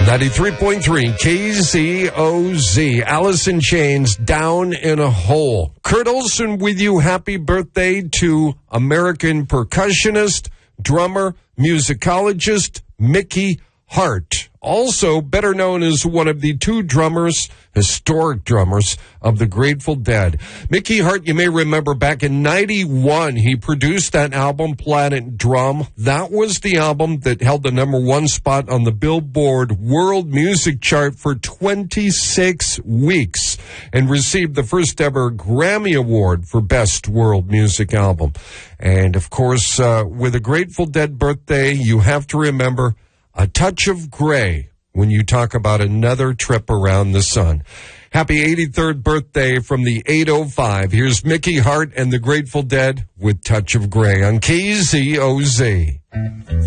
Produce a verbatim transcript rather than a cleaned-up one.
ninety-three point three K Z O Z. Alice in Chains, Down in a Hole. Kurt Olson with you. Happy birthday to American percussionist, drummer, musicologist Mickey Hart. Also better known as one of the two drummers, historic drummers, of the Grateful Dead. Mickey Hart, you may remember back in ninety-one, he produced that album, Planet Drum. That was the album that held the number one spot on the Billboard World Music Chart for twenty-six weeks and received the first ever Grammy Award for Best World Music Album. And, of course, uh, with a Grateful Dead birthday, you have to remember A Touch of Grey when you talk about another trip around the sun. Happy eighty-third birthday from the eight oh five. Here's Mickey Hart and the Grateful Dead with Touch of Grey on K Z O Z.